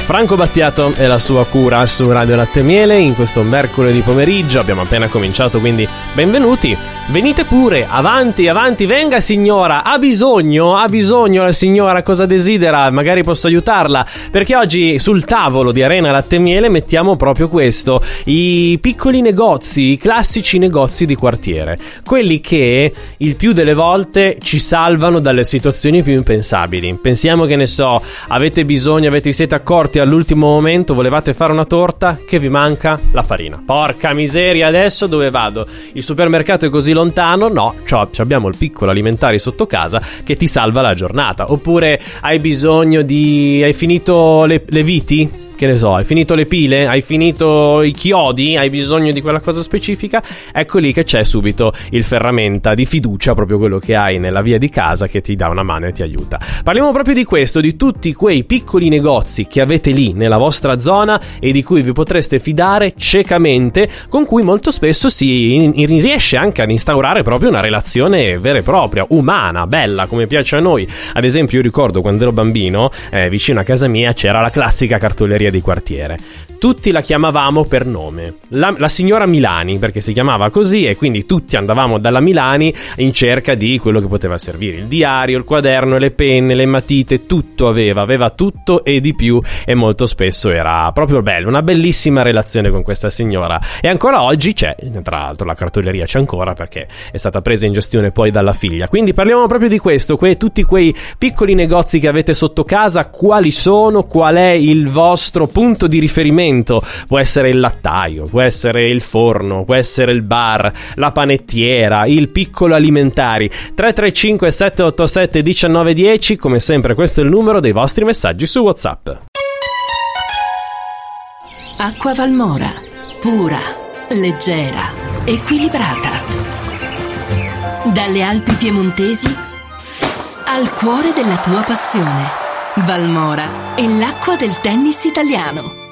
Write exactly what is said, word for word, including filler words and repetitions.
Franco Battiato e la sua cura su Radio Latte e Miele in questo mercoledì pomeriggio. Abbiamo appena cominciato, quindi benvenuti. Venite pure, avanti, avanti, venga signora, ha bisogno, ha bisogno la signora, cosa desidera? Magari posso aiutarla, perché oggi sul tavolo di Arena Latte e Miele mettiamo proprio questo, i piccoli negozi, i classici negozi di quartiere, quelli che il più delle volte ci salvano dalle situazioni più impensabili. Pensiamo che, ne so, avete bisogno, avete, vi siete accorti all'ultimo momento, volevate fare una torta, che vi manca la farina. Porca miseria, adesso dove vado? Il supermercato è così lontano? No, abbiamo il piccolo alimentari sotto casa che ti salva la giornata. Oppure hai bisogno di... hai finito le, le viti? Che ne so, hai finito le pile? Hai finito i chiodi? Hai bisogno di quella cosa specifica? Ecco lì che c'è subito il ferramenta di fiducia, proprio quello che hai nella via di casa, che ti dà una mano e ti aiuta. Parliamo proprio di questo, di tutti quei piccoli negozi che avete lì nella vostra zona e di cui vi potreste fidare ciecamente, con cui molto spesso si in- in- riesce anche ad instaurare proprio una relazione vera e propria, umana, bella, come piace a noi. Ad esempio, io ricordo quando ero bambino, eh, vicino a casa mia c'era la classica cartoleria di quartiere. Tutti la chiamavamo per nome, la, la signora Milani, perché si chiamava così, e quindi tutti andavamo dalla Milani in cerca di quello che poteva servire, il diario, il quaderno, le penne, le matite, tutto aveva, aveva tutto e di più, e molto spesso era proprio bello, una bellissima relazione con questa signora, e ancora oggi c'è, tra l'altro la cartoleria c'è ancora perché è stata presa in gestione poi dalla figlia. Quindi parliamo proprio di questo, que- tutti quei piccoli negozi che avete sotto casa, quali sono, qual è il vostro punto di riferimento. Può essere il lattaio, può essere il forno, può essere il bar, la panettiera, il piccolo alimentari. Tre tre cinque sette otto sette uno nove uno zero, come sempre questo è il numero dei vostri messaggi su WhatsApp. Acqua Valmora, pura, leggera, equilibrata. Dalle Alpi piemontesi al cuore della tua passione. Valmora è l'acqua del tennis italiano.